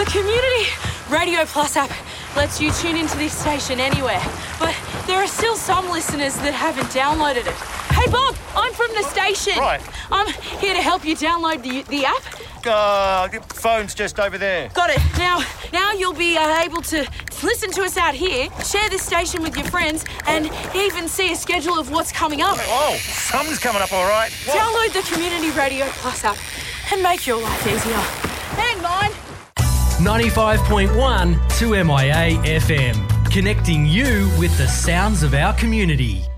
The Community Radio Plus app lets you tune into this station anywhere, but there are still some listeners that haven't downloaded it. Hey Bob, I'm from the station. Right. I'm here to help you download the app. The phone's just over there. Got it. Now you'll be able to listen to us out here, share this station with your friends, and even see a schedule of what's coming up. Oh, something's coming up all right. Whoa. Download the Community Radio Plus app and make your life easier. And mine. 95.1 2MIA FM, connecting you with the sounds of our community.